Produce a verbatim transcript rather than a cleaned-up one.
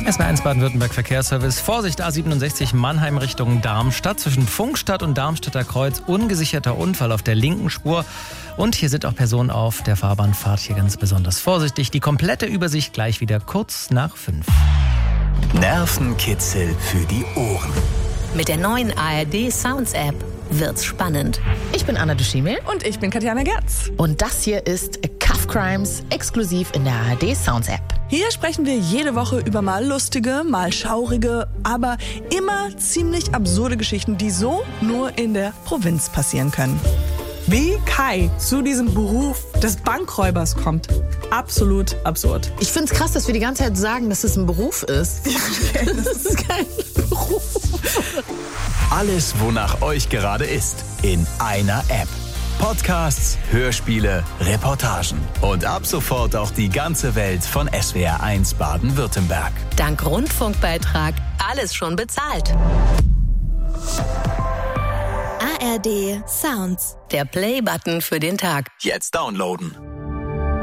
S W R eins Baden-Württemberg Verkehrsservice. Vorsicht A siebenundsechzig Mannheim Richtung Darmstadt. Zwischen Funkstadt und Darmstädter Kreuz ungesicherter Unfall auf der linken Spur. Und hier sind auch Personen auf der Fahrbahnfahrt hier ganz besonders vorsichtig. Die komplette Übersicht gleich wieder kurz nach fünf. Nervenkitzel für die Ohren. Mit der neuen A R D Sounds App wird's spannend. Ich bin Anna Duschimel. Und ich bin Katjana Gerz. Und das hier ist Cuff Crimes, exklusiv in der A R D Sounds App. Hier sprechen wir jede Woche über mal lustige, mal schaurige, aber immer ziemlich absurde Geschichten, die so nur in der Provinz passieren können. Wie Kai zu diesem Beruf des Bankräubers kommt. Absolut absurd. Ich find's krass, dass wir die ganze Zeit sagen, dass es ein Beruf ist. Ja, okay, das ist kein Beruf. Alles, wonach euch gerade ist, in einer App. Podcasts, Hörspiele, Reportagen und ab sofort auch die ganze Welt von S W R eins Baden-Württemberg. Dank Rundfunkbeitrag alles schon bezahlt. A R D Sounds. Der Play-Button für den Tag. Jetzt downloaden.